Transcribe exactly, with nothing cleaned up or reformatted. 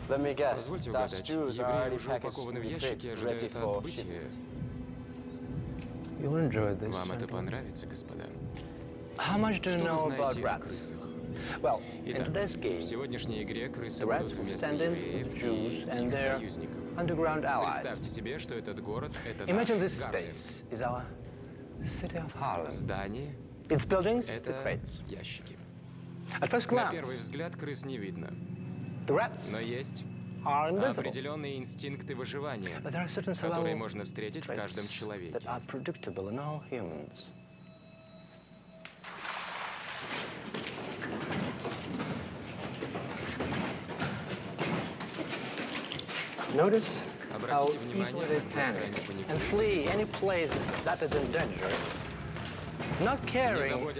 Let me guess. Позвольте Dutch угадать, Jews are евреи already уже packaged упакованы в in the ящики и crate, ready ожидают for отбытия. shipment. You'll enjoy this, Вам это gentlemen. понравится, господа. How much do you Что вы know about знаете о rats? крысах? Well, in Итак, today's в game, сегодняшней игре крысы the rats будут will вместо stand in for евреев the Jews и and их their союзников. underground allies. Представьте себе, что этот город — это Imagine наш this Гарлем. space is our city of Harlem. Здание Its buildings, — the это crates. ящики. At first На первый glance, взгляд крыс не видно, the rats но есть are invisible. определенные инстинкты выживания, But there are certain которые survival можно встретить в каждом traits человеке. that are predictable in all humans. Notice how Обратите внимание, easily they как быстро они panic and паникуют. flee any place that is in danger, not Не caring заботясь